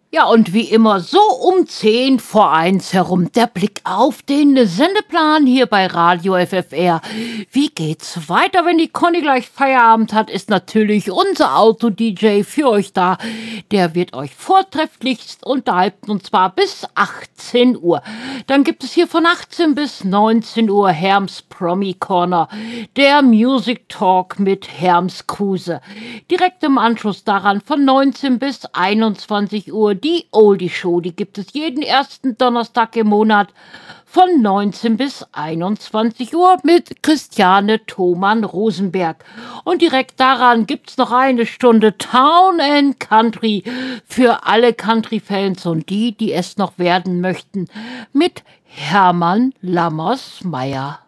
Ja, und wie immer so um 10 vor eins herum der Blick auf den Sendeplan hier bei Radio FFR. Wie geht's weiter, wenn die Conny gleich Feierabend hat, ist natürlich unser Auto-DJ für euch da. Der wird euch vortrefflichst unterhalten und zwar bis 18 Uhr. Dann gibt es hier von 18 bis 19 Uhr Herms Promi Corner, der Music Talk mit Herms Kruse. Direkt im Anschluss daran von 19 bis 21 Uhr die Oldie Show. Die gibt es jeden ersten Donnerstag im Monat von 19 bis 21 Uhr mit Christiane Thomann-Rosenberg. Und direkt daran gibt's noch eine Stunde Town and Country für alle Country-Fans und die es noch werden möchten mit Hermann Lammersmeier.